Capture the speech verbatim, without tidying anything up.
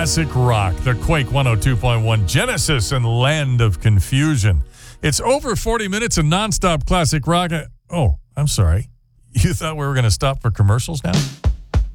classic rock, the Quake one oh two point one Genesis and Land of Confusion. It's over forty minutes of nonstop classic rock. Oh, I'm sorry. You thought we were going to stop for commercials now?